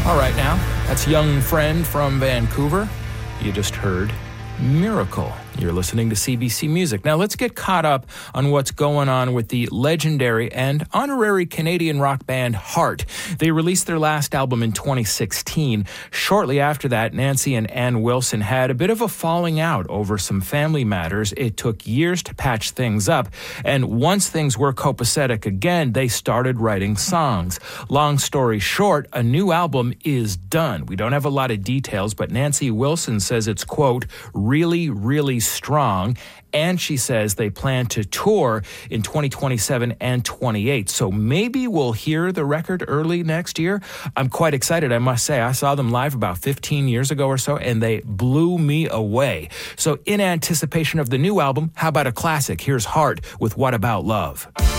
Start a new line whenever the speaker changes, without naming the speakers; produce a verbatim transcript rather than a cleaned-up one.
All right, now, that's Young Friend from Vancouver. You just heard Miracle. You're listening to C B C Music. Now let's get caught up on what's going on with the legendary and honorary Canadian rock band Heart. They released their last album in twenty sixteen. Shortly after that, Nancy and Ann Wilson had a bit of a falling out over some family matters. It took years to patch things up, and once things were copacetic again, they started writing songs. Long story short, a new album is done. We don't have a lot of details, but Nancy Wilson says it's, quote, really, really strong, and she says they plan to tour in twenty twenty-seven and twenty-eight. So maybe we'll hear the record early next year. I'm quite excited, I must say. I saw them live about fifteen years ago or so, and they blew me away. So in anticipation of the new album, how about a classic? Here's Heart with What About Love?